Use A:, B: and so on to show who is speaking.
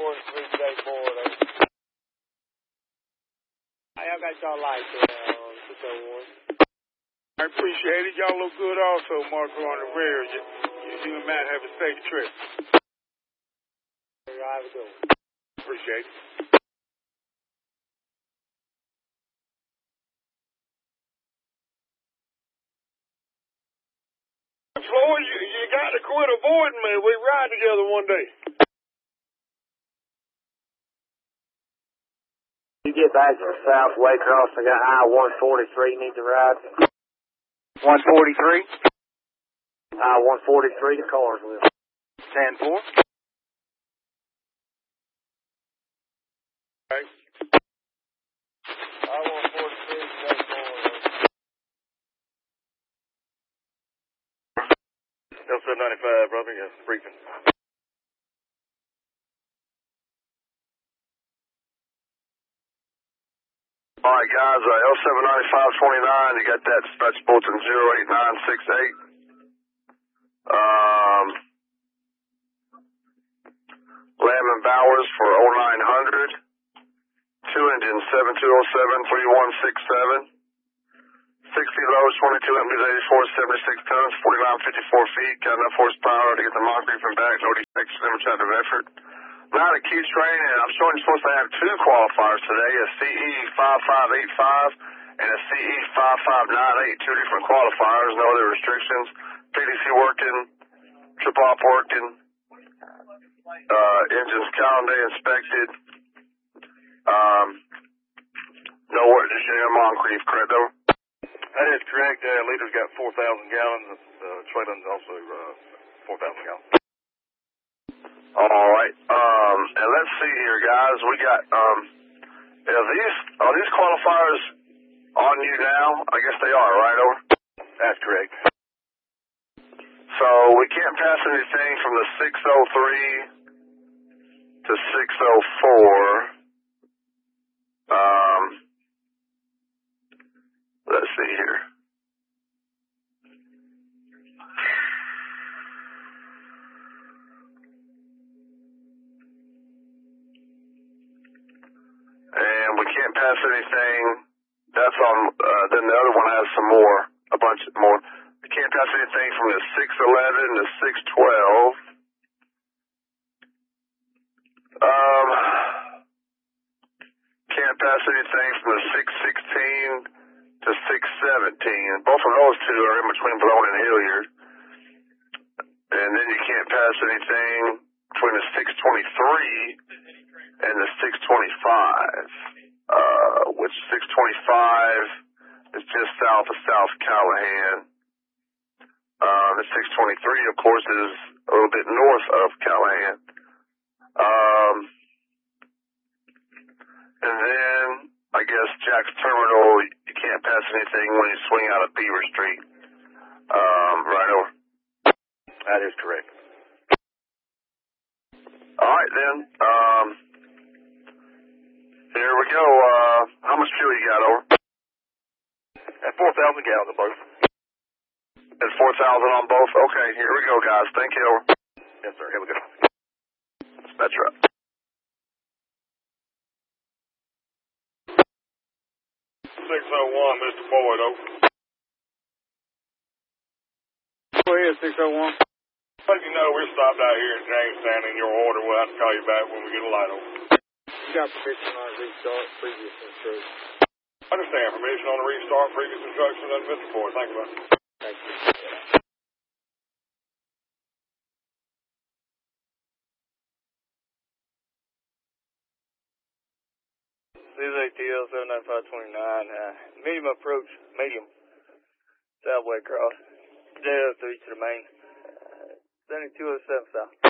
A: 143 J Ford. Y'all got y'all lights there on 601.
B: I appreciate it. Y'all look good also, Marco, on the rear. You and Matt have a safe trip.
A: Have a good one.
B: Appreciate it. Floyd, you got to quit avoiding me. We ride together one day.
A: You get back to the south Waycross, I got I-143 need to ride.
C: 143?
A: I-143 to Carswell.
C: 10-4.
B: Okay.
A: I-143 J Ford.
B: L795, brother. Yes, briefing.
D: All right, guys, L79529, you got that dispatch bulletin 08968. Lamb and Bowers for 0900. 2 engines, 7207, 3167. 60 loads, 22 empties, 84, 76 tons, 4954 feet. Got enough horsepower to get the mock briefing back. No defects, demonstrative effort. Now the Q train, and I'm showing you're supposed to have 2 qualifiers today, a CE5585 and a CE5598, 2 different qualifiers, no other restrictions. PDC working, trip off working, engines calendar inspected, no work to share Moncrief, correct though?
B: That is correct. Leader's got 4,000 gallons. Trailin's also 4,000 gallons.
D: All right. And let's see here, guys. We got are these qualifiers on you now? I guess they are, right? Over.
B: That's correct.
D: So we can't pass anything from the 603 to 604. Let's see here. And we can't pass anything. That's on, then the other one has some more, a bunch more. We can't pass anything from the 611 to 612. Can't pass anything from the 616 to 617. Both of those two are in between Blown and Hilliard. And then you can't pass anything between the 623 and the 625, which 625 is just south of South Callahan. The 623, of course, is a little bit north of Callahan. And then, I guess, Jack's Terminal, you can't pass anything when you swing out of Beaver Street. Right over.
B: That is correct.
D: All right, then. Here we go. How much fuel you got, over?
B: At 4,000 gallons on both.
D: It's 4,000 on both? Okay, here we go, guys. Thank you, over.
B: Yes, sir. Here we go.
D: That's right.
B: 601, Mr. Boyd, over.
A: Go ahead, 601.
B: Let you know we're stopped out here in Jamestown in your order. We'll have to call you back when we get a light over.
A: You got permission on restart, previous instructions.
B: Understand. Permission on the restart, previous instructions, and Mr. Boyd. Thank you, man.
A: Thank you.
C: This is ATL 79529, medium approach, medium, South Waycross, JL3 to the main, 7207 South.